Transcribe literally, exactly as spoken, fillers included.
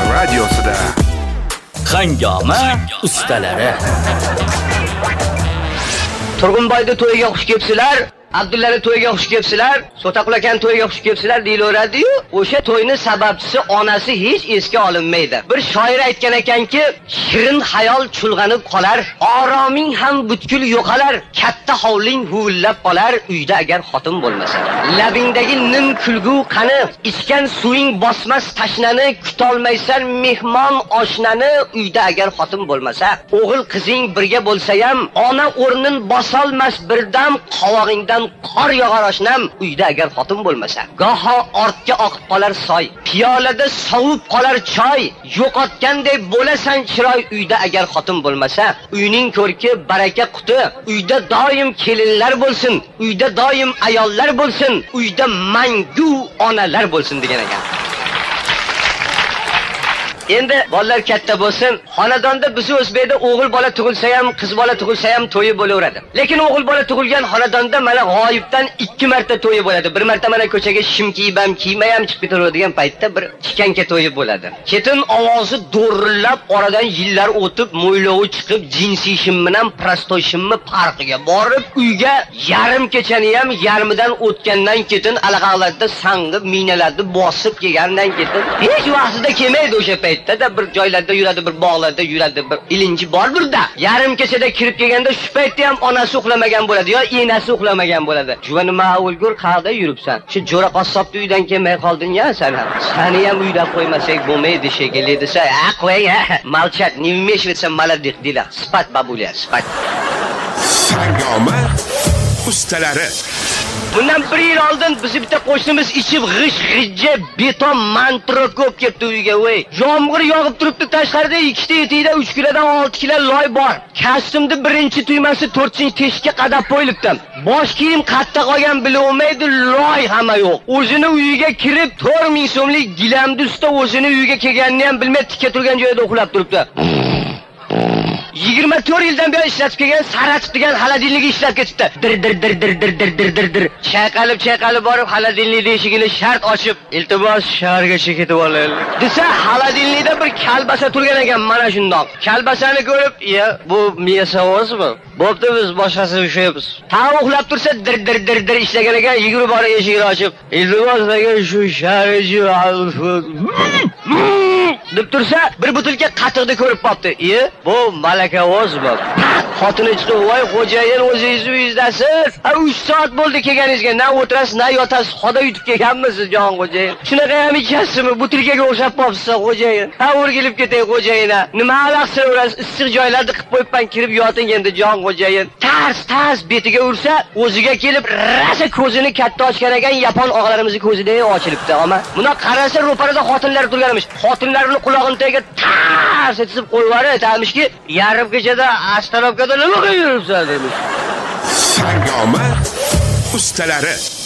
radiosida Hangoma ustalari. Turg'unboyda to'yiga xush kelibsizlar. Abdullani to'yiga xush kelibsizlar. So'taqulakan to'yiga xush kelibsizlar deyilaveradi-yu, o'sha to'yni sababchisi onasi hech esga olinmaydi. Bir shoir aytgan ekanki, shirin xayol chulg'anib qolar, oroming ham butkul yo'qalar, katta hovling huvillab qolar, uyda agar xotin bo'lmasa. Labingdagi nim kulgu qani, ichgan suving bosmas tashnani, kutolmaysan mehmon oshnani, uyda agar xotin bo'lmasa. O'g'il qizing birga bo'lsa ham, ona o'rnin bosolmas birdam qovog'ingdan qor yog'ar oshnam, uyda agar xotin bo'lmasa. Goho ortga oqib qolar soy, piyolada sovib qolar choy, yo'qotgandek bo'lasan chiroy, uyda agar xotin bo'lmasa. Uyning ko'rki baraka quti, uyda doim kelinlar bo'lsin, uyda doim ayollar bo'lsin, uyda mangu onalar bo'lsin degan ekan. Endi bolalar katta bo'lsin, xonadonda bizi o'zbekda o'g'il bola tug'ilsa ham, qiz bola tug'ilsa ham to'yi bo'laveradi. Lekin o'g'il bola tug'ilgan xonadonda mana g'oyibdan ikki marta to'yi bo'ladi. Bir marta mana ko'chaga shim kiyib ham, kiymay ham chiqib ketaveradigan paytda bir chikanka to'yi bo'ladi. Ketin ovozi do'rillab, oradan yillar o'tib, mo'ylovi chiqib, jinsiy shim bilan prostoy shimmi farqiga borib, uyga yarim kechani ham yarmidan o'tgandan ketin alaqalarda sang'ib, minalarni bosib kelgandan ketin hech vaqtida kelmaydi o'sha payt. Da bir joylarda yuradi, bir bog'larda yuradi, bir ilinji bor burada. Yarim kechada kirib kelganda shu paytda ham onasi uxlamagan bo'ladi yo enasi uxlamagan bo'ladi. "Juva nima o'lgur qayerda yuribsan? Shu jo'ra qassobni uydan kelmay qolding-ya sen ham. Seni ham uyda qo'ymasak bo'lmaydi shekilli" desa, "Ha, qo'y, ha. Malchat, не умеешь ведь молодых дела. Спать, бабуля, спать." Hangoma ustalari. Bundan bir yil oldin bizi bitta qo'shnimiz ichib g'ish-g'ijja beton mantra ko'p ketdi uyga, voy. Yomg'ir yog'ib turibdi, tashqarida ikkita etikda uch kilodan olti kilo loy bor. Kostyumni birinchi tuymasi to'rtinchi teshikka qadab qo'yilibdi. Bosh kiyim qatta qolgan bilolmaydi, loy hamma yo'q. O'zini uyiga kirib to'rt ming so'mlik gilamni ustida o'zini uyiga kelganini ham bilmay tikka turgan joyida uxlab turibdi. yigirma to'rt yildan beri ishlatib kelgan saratib degan xolodilnigi ishlab ketibdi. Dir dir dir dir dir dir dir dir dir. Chayqalib chayqalib borib xolodilnik eshigini shart ochib, "Iltimos shahargacha ketib olaylik" desa, xolodilnikda bir kalbasa turgan ekan, mana shundoq. Kalbasani ko'rib, "Ya, bu miya savozmi? Bo'pti, biz boshqasini ushlaymiz." Ta uxlab tursa, dir dir dir dir ishlagan ekan, yugurib borib eshigini ochib, "Iltimos, menga shu shahargacha" deb tursa, bir butilka qatiqni ko'rib qopti. "E, bu malaka ovoz bu." Xotini chiqib, "Voy xo'jayin, o'zingiz uyizdasiz. Ha, uch soat bo'ldi kelganingizga. Na o'tirasiz, na yotasiz. Xoda yutib kelganmisiz, jon xo'jayin? Shunaqa ham ikasimi? Butilkaga o'xshab qopsiz, xo'jayin. Ha, o'rgilib ketay, xo'jayin. Nima alaqsiraverasiz? Issiq joylarni qilib qo'yibman, kirib yoting endi, jon xo'jayin." Tars, tars betiga ursa, o'ziga kelib, rasa ko'zini katta ochgan ekan, yapon og'alarimizning ko'zidek ochilibdi, ama. Buni qarasa, ro'parada xotinlar turganmish. Xotinlarning qulog'ini tagiga tars etib qo'yib aytamishki, "Yarim kechada astanovkada nima qilib yuribsan?" demiş. Hangoma ustalari.